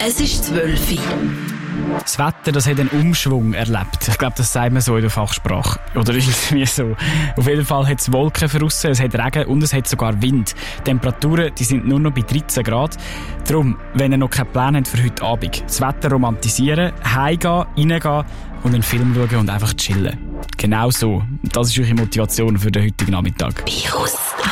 Es ist 12 Uhr. Das Wetter, das hat einen Umschwung erlebt. Ich glaube, das sagt man so in der Fachsprache. Oder irgendwie so. Auf jeden Fall hat es Wolken draussen, es hat Regen und es hat sogar Wind. Die Temperaturen, die sind nur noch bei 13 Grad. Darum, wenn ihr noch keinen Plan habt für heute Abend, das Wetter romantisieren, heimgehen, reingehen und einen Film schauen und einfach chillen. Genau so. Das ist eure Motivation für den heutigen Nachmittag. Virus